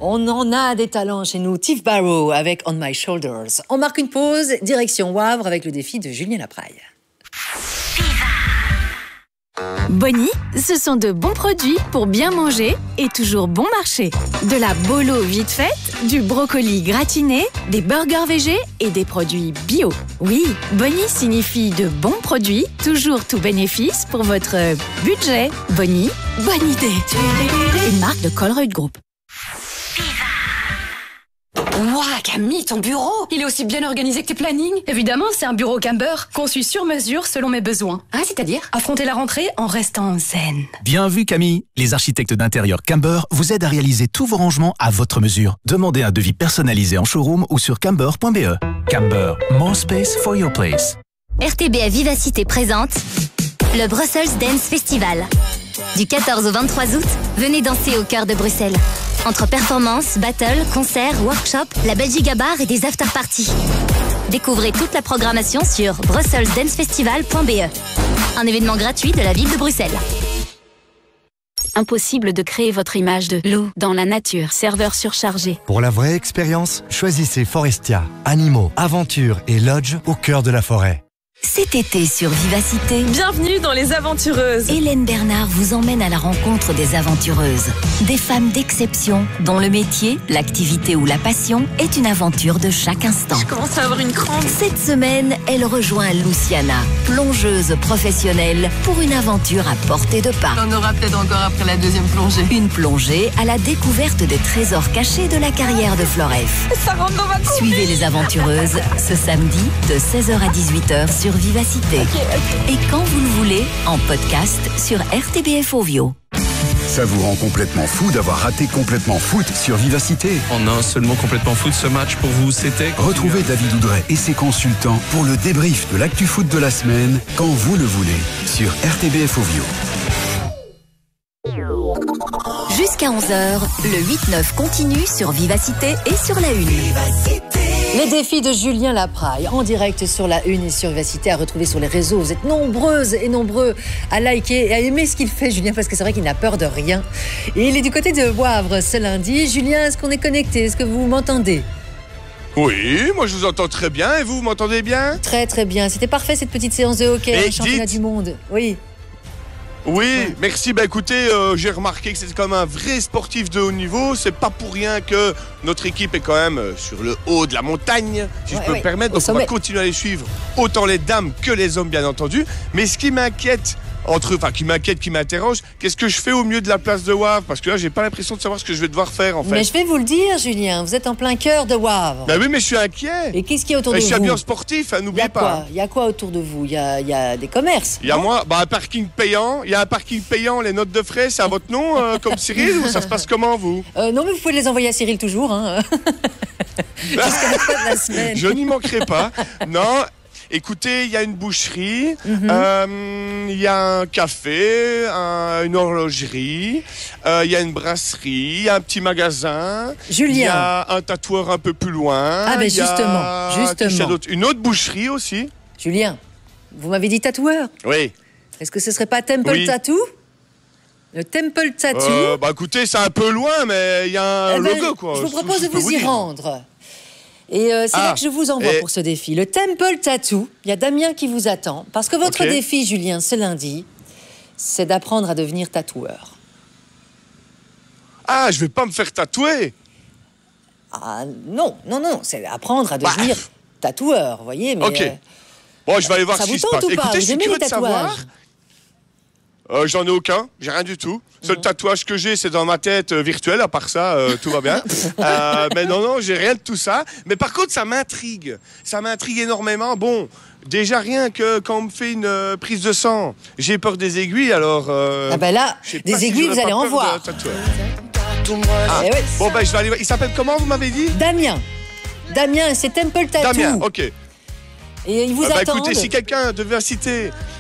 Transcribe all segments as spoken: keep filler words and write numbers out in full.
On en a des talents chez nous. Tiff Barrow avec On My Shoulders. On marque une pause, direction Wavre avec le défi de Julien Lapraille. Bonnie, ce sont de bons produits pour bien manger et toujours bon marché. De la bolo vite faite, du brocoli gratiné, des burgers végés et des produits bio. Oui, Bonnie signifie de bons produits, toujours tout bénéfice pour votre budget. Bonnie, bonne idée. Une marque de Colruyt Group. Ouah, Camille, ton bureau, il est aussi bien organisé que tes plannings. Évidemment, c'est un bureau Camber, conçu sur mesure selon mes besoins. Ah, c'est-à-dire affronter la rentrée en restant zen. Bien vu, Camille. Les architectes d'intérieur Camber vous aident à réaliser tous vos rangements à votre mesure. Demandez un devis personnalisé en showroom ou sur camber point b e. Camber, more space for your place. R T B A Vivacité présente le Brussels Dance Festival. Du quatorze au vingt-trois août, venez danser au cœur de Bruxelles. Entre performances, battles, concerts, workshops, la Belgique à bar et des after-parties. Découvrez toute la programmation sur brussels dance festival point b e. Un événement gratuit de la ville de Bruxelles. Impossible de créer votre image de loup dans la nature, serveur surchargé. Pour la vraie expérience, choisissez Forestia. Animaux, aventures et lodge au cœur de la forêt. Cet été sur Vivacité, bienvenue dans Les Aventureuses. Hélène Bernard vous emmène à la rencontre des aventureuses. Des femmes d'exception dont le métier, l'activité ou la passion est une aventure de chaque instant. Je commence à avoir une crampe. Cette semaine, elle rejoint Luciana, plongeuse professionnelle, pour une aventure à portée de pas. On aura peut-être encore après la deuxième plongée. Une plongée à la découverte des trésors cachés de la carrière de Floref. Ça rentre dans ma combine. Suivez Les Aventureuses ce samedi de seize heures à dix-huit heures sur Vivacité. Okay, okay. Et quand vous le voulez, en podcast sur R T B F Ovio. Ça vous rend complètement fou d'avoir raté Complètement Foot sur Vivacité. En un seul mot, Complètement Foot, ce match pour vous, c'était... Retrouvez David Oudret et ses consultants pour le débrief de l'actu foot de la semaine, quand vous le voulez, sur R T B F Ovio. Jusqu'à onze heures, le huit neuf continue sur Vivacité et sur la Une. Les défis de Julien Lapraille, en direct sur la Une et sur Vivacité, à retrouver sur les réseaux. Vous êtes nombreuses et nombreux à liker et à aimer ce qu'il fait, Julien, parce que c'est vrai qu'il n'a peur de rien. Et il est du côté de Wavre ce lundi. Julien, est-ce qu'on est connecté? Est-ce que vous m'entendez? Oui, moi je vous entends très bien. Et vous, vous m'entendez bien? Très très bien. C'était parfait cette petite séance de hockey, le championnat du monde. Oui. Oui, ouais. Merci. Bah écoutez, euh, j'ai remarqué que c'est quand même un vrai sportif de haut niveau. C'est pas pour rien que notre équipe est quand même euh, sur le haut de la montagne, si ouais, je peux ouais, me permettre. Donc on va continuer à les suivre, autant les dames que les hommes, bien entendu. Mais ce qui m'inquiète, entre, enfin qui m'inquiète, qui m'interroge, qu'est-ce que je fais au milieu de la place de Wavre? Parce que là, j'ai pas l'impression de savoir ce que je vais devoir faire en fait. Mais je vais vous le dire, Julien, vous êtes en plein cœur de Wavre. Bah oui, mais je suis inquiet. Et qu'est-ce qu'il y a autour bah, de je vous? Je suis bien sportif, hein, n'oubliez pas. Il y a quoi autour de vous? Il y a, y a des commerces. Il y a moi, bah, un parking payant. Il y a un parking payant, les notes de frais, c'est à votre nom, euh, comme Cyril, ou ça se passe comment, vous? euh, Non, mais vous pouvez les envoyer à Cyril toujours. Hein. Jusqu'à la fin de la semaine. Je n'y manquerai pas. Non. Écoutez, il y a une boucherie, il mm-hmm. euh, y a un café, un, une horlogerie, il euh, y a une brasserie, il y a un petit magasin. Julien. Il y a un tatoueur un peu plus loin. Ah ben justement, justement. Une autre boucherie aussi. Julien, vous m'avez dit tatoueur? Oui. Est-ce que ce serait pas Temple oui. Tattoo? Le Temple Tattoo euh, Bah écoutez, c'est un peu loin, mais il y a un eh ben, logo quoi. Je vous propose je, de vous, vous y dire. rendre. Et euh, c'est ah, là que je vous envoie et... pour ce défi. Le Temple Tattoo, il y a Damien qui vous attend. Parce que votre okay. défi, Julien, ce lundi, c'est d'apprendre à devenir tatoueur. Ah, je vais pas me faire tatouer. Ah non, non, non, c'est apprendre à devenir bah. tatoueur, vous voyez. Mais, ok. Bon, je vais aller voir ce qui se passe. Écoutez, je suis curieux de savoir. Euh, J'en ai aucun, j'ai rien du tout. Le seul mmh. tatouage que j'ai, c'est dans ma tête euh, virtuelle. À part ça, euh, tout va bien. euh, mais non, non, j'ai rien de tout ça. Mais par contre, ça m'intrigue. Ça m'intrigue énormément. Bon, déjà rien que quand on me fait une euh, prise de sang, j'ai peur des aiguilles. Alors. Euh, ah ben là, des si aiguilles, vous allez en voir. Ah. Eh ouais. Bon ben, je vais aller voir. Il s'appelle comment, vous m'avez dit? Damien. Damien, c'est Temple Tattoo. Damien, ok. Et il vous ah bah attend. Écoutez, si quelqu'un devait citer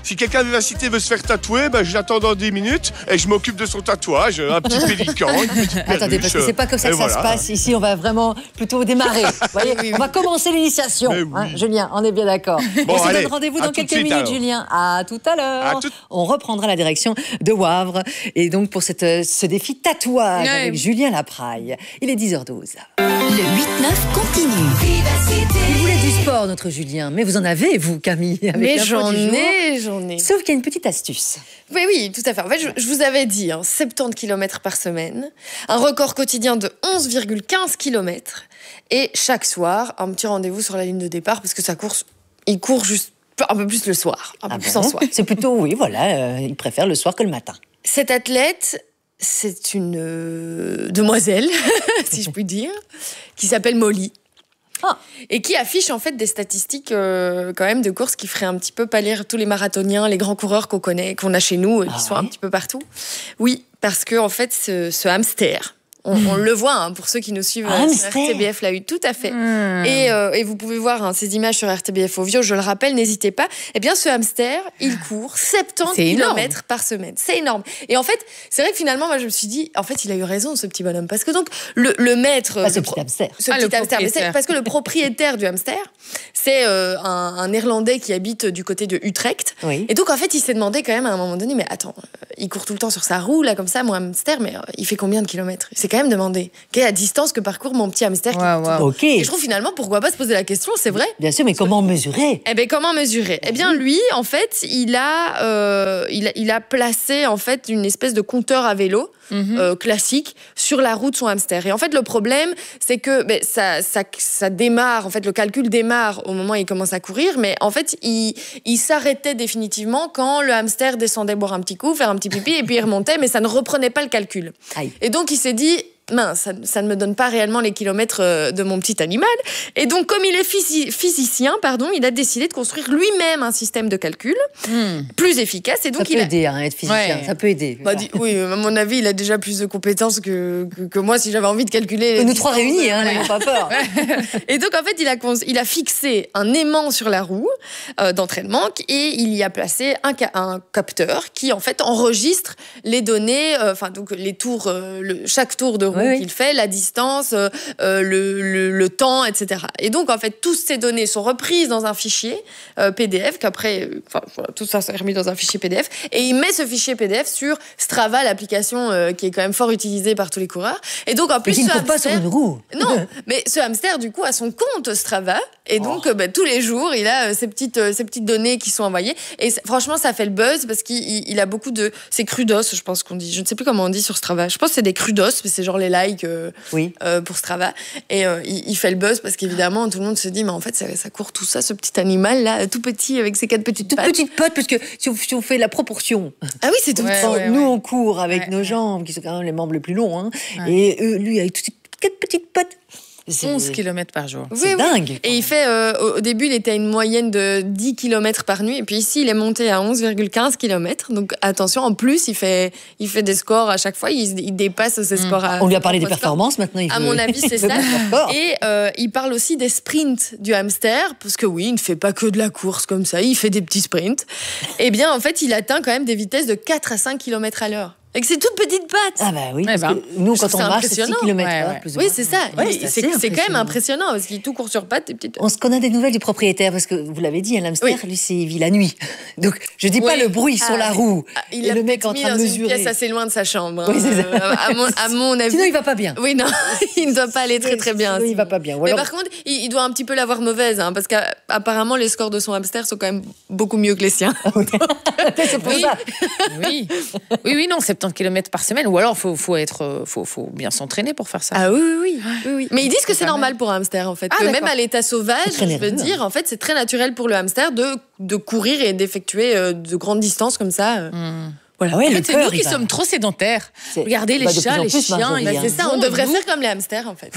Si quelqu'un de Vivacité veut se faire tatouer, ben, je l'attends dans dix minutes et je m'occupe de son tatouage. Un petit pélican, une petite perruche. Attendez, parce que c'est pas comme ça que voilà. ça se passe. Ici, on va vraiment plutôt démarrer. Vous voyez, on va commencer l'initiation. Oui. Hein, Julien, on est bien d'accord. Bon, on se allez, donne rendez-vous à dans tout de quelques suite, minutes, alors. Julien. À tout à l'heure. À tout- On reprendra la direction de Wavre. Et donc, pour cette, ce défi tatouage Ouais. avec Julien Lapraille. Il est dix heures douze. Le huit neuf continue. Il voulait du sport, notre Julien. Mais vous en avez, vous, Camille, avec Mais l'info j'en du jour. ai, j'en ai. Sauf qu'il y a une petite astuce. Oui, oui, tout à fait. En fait, je, je vous avais dit, hein, soixante-dix kilomètres par semaine, un record quotidien de onze virgule quinze kilomètres, et chaque soir, un petit rendez-vous sur la ligne de départ, parce que sa course, il court juste un peu plus le soir, un peu Ah plus bon en soir. C'est plutôt, oui, voilà, euh, il préfère le soir que le matin. Cette athlète, c'est une euh, demoiselle, si je puis dire, qui s'appelle Molly. Ah. Et qui affiche en fait des statistiques euh, quand même de courses qui feraient un petit peu pâlir tous les marathoniens, les grands coureurs qu'on connaît, qu'on a chez nous, euh, qui Ah sont ouais. un petit peu partout. Oui, parce que en fait, ce, ce hamster, on, on le voit hein, pour ceux qui nous suivent Un euh, sur hamster. R T B F l'a eu tout à fait. Et, euh, et vous pouvez voir hein, ces images sur R T B F Ovio, je le rappelle, n'hésitez pas. Eh bien, ce hamster, il court soixante-dix C'est énorme. kilomètres par semaine. C'est énorme. Et en fait, c'est vrai que finalement, moi, je me suis dit, en fait, il a eu raison, ce petit bonhomme, parce que donc le, le maître, Pas ce le petit pro- hamster. ce Ah, petit le hamster, mais c'est propriétaire. parce que le propriétaire du hamster, c'est euh, un, un Néerlandais qui habite du côté de Utrecht. Oui. Et donc, en fait, il s'est demandé quand même à un moment donné, mais attends, euh, il court tout le temps sur sa roue, là, comme ça, mon hamster, mais euh, il fait combien de kilomètres? Il s'est quand même demandé quelle est la distance que parcourt mon petit hamster qui Ouais, court tout le ouais. temps. Ok. Et je trouve finalement, pourquoi pas se poser la question, c'est vrai. Bien sûr, mais comment mesurer? Eh ben comment mesurer? Eh bien lui, en fait, il a, euh, il a, il a placé en fait une espèce de compteur à vélo Mhm. euh, classique sur la roue de son hamster. Et en fait, le problème, c'est que ben, ça, ça, ça démarre. En fait, le calcul démarre au moment où il commence à courir, mais en fait, il, il s'arrêtait définitivement quand le hamster descendait boire un petit coup, faire un petit pipi, et puis il remontait, mais ça ne reprenait pas le calcul. Aïe. Et donc, il s'est dit. Mince, ça, ça ne me donne pas réellement les kilomètres euh, de mon petit animal. Et donc, comme il est physi- physicien, pardon, il a décidé de construire lui-même un système de calcul Hmm. plus efficace. Et Ça donc, peut il a... aider, hein, être physicien. Ouais. Ça peut aider. Bah, dis- oui, à mon avis, il a déjà plus de compétences que, que, que moi si j'avais envie de calculer. les Nous trois distances. réunis, hein, Ouais. n'ayons pas peur. Et donc, en fait, il a, cons- il a fixé un aimant sur la roue euh, d'entraînement et il y a placé un, ca- un capteur qui, en fait, enregistre les données, euh, enfin, donc les tours, euh, le, chaque tour de roue Oui, oui. qu'il fait, la distance, euh, euh, le, le, le temps, et cetera. Et donc, en fait, toutes ces données sont reprises dans un fichier euh, P D F qu'après, euh, enfin, voilà, tout ça s'est remis dans un fichier P D F et il met ce fichier P D F sur Strava, l'application euh, qui est quand même fort utilisée par tous les coureurs. Et donc, en Mais plus, qui ne ce court pas sur hamster- une roue. non, mais ce hamster, du coup, a son compte Strava. Et donc, euh, bah, tous les jours, il a euh, ces, petites, euh, ces petites données qui sont envoyées. Et c- franchement, ça fait le buzz parce qu'il il- il a beaucoup de... C'est crudos, je pense qu'on dit. Je ne sais plus comment on dit sur Strava. Je pense que c'est des crudos, mais c'est genre les likes euh, Oui. euh, pour Strava. Et euh, il, il fait le buzz parce qu'évidemment, tout le monde se dit, mais en fait, ça, ça court tout ça, ce petit animal-là, tout petit, avec ses quatre petites Toute pattes. petite pote, parce que si on, si on fait la proportion, Ah oui, c'est tout Ouais, petit. quand ouais, nous ouais. on court avec Ouais, nos ouais. jambes, qui sont quand même les membres les plus longs, hein, Ouais. et euh, lui avec toutes ces quatre petites potes. C'est onze kilomètres par jour. Oui, c'est oui. dingue. Et il fait, euh, au au début, il était à une moyenne de dix kilomètres par nuit. Et puis ici, il est monté à onze virgule quinze kilomètres. Donc attention, en plus, il fait, il fait des scores à chaque fois. Il, il dépasse ses scores. À, On lui a parlé des ses propres performances maintenant. Il À veut- mon avis, c'est il veut ça. plus fort. Et euh, il parle aussi des sprints du hamster, parce que oui, il ne fait pas que de la course comme ça, il fait des petits sprints. Eh bien, en fait, il atteint quand même des vitesses de quatre à cinq kilomètres à l'heure. Avec ses toutes petites pattes. Ah bah oui, Eh parce ben, que nous je quand trouve on ça marche c'est six impressionnant. kilomètres Ouais, heure, ouais. plus ou Oui, moins. c'est ça. Ouais, Il- c'est c'est assez c'est quand même impressionnant. impressionnant, parce qu'il tout court sur pattes. Et petites... On se connaît des nouvelles du propriétaire parce que vous l'avez dit, un hamster, Oui. lui, c'est il vit la nuit. Donc je dis pas Oui. le bruit sur Ah, la roue. Ah, il et l'a le mec peut-être en mis train de dans une mesurer. pièce assez loin de sa chambre. hein. Oui, c'est ça. Euh, à, mon, à mon avis. Sinon il va pas bien. Oui, non, il ne doit pas aller très très bien. Sinon, il sinon. va pas bien. Ou Mais alors- par contre, il, il doit un petit peu l'avoir mauvaise, hein, parce qu'apparemment les scores de son hamster sont quand même beaucoup mieux que les siens. c'est pour Oui. ça. Oui, oui, oui, non, soixante-dix kilomètres par semaine. Ou alors, faut, faut être, euh, faut, faut bien s'entraîner pour faire ça. Ah oui, oui, oui. oui, oui. Mais ils disent que C'est c'est pas normal mal. pour un hamster, en fait. Ah, que d'accord. même à l'état sauvage, C'est très je veux nerveux, dire, en fait, c'est très naturel pour le hamster de, de courir et d'effectuer euh, de grandes distances comme ça. euh. Voilà. Ah ouais, En le fait, c'est cœur, nous qui il va- sommes trop sédentaires. C'est- Regardez les bah, de chats, plus en les plus, chiens, Marjorie, ils Bah, hein. c'est ça, on vont, devrait ils faire comme les hamsters, en fait. Voilà.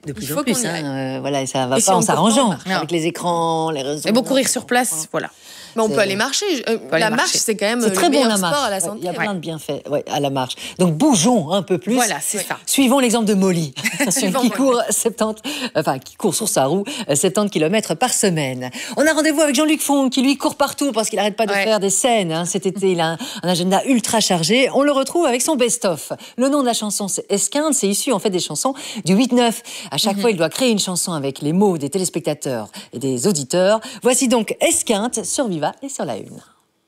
De plus Il en faut plus, qu'on y hein, aille. euh, voilà, ça va Et pas si en on peut s'arrangeant pas, on marche. avec les écrans, les réseaux. Mais bon, courir sur place, voilà. Mais on C'est- peut aller marcher. Euh, aller la marche, marcher. c'est quand même C'est le très bon meilleur la sport marche. à la Ouais, santé. il y a plein Ouais. de bienfaits ouais, à la marche. Donc bougeons un peu plus. Voilà, c'est ça. Suivons l'exemple de Molly, Suivons qui Molly. court soixante, enfin qui court sur sa roue euh, soixante kilomètres par semaine. On a rendez-vous avec Jean-Luc Font qui lui court partout parce qu'il n'arrête pas de Ouais. faire des scènes. hein. Cet été, il a un, un agenda ultra chargé. On le retrouve avec son best-of. Le nom de la chanson, c'est Esquinte. C'est issu en fait des chansons du huit neuf. À chaque fois, il doit créer une chanson avec les mots des téléspectateurs et des auditeurs. Voici donc Esquinte sur Viva et sur la Une.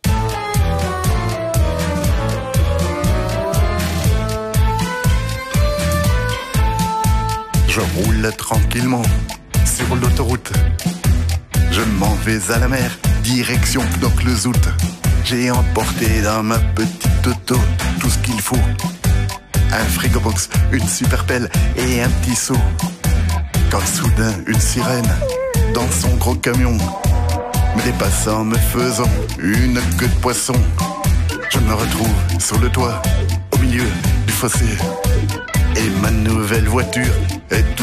Je roule tranquillement sur l'autoroute. Je m'en vais à la mer, direction Knock-le-Zout. J'ai emporté dans ma petite auto tout ce qu'il faut. Un frigo-box, une super pelle et un petit seau. Quand soudain une sirène, dans son gros camion, me dépassant, me faisant une queue de poisson. Je me retrouve sur le toit, au milieu du fossé. Et ma nouvelle voiture est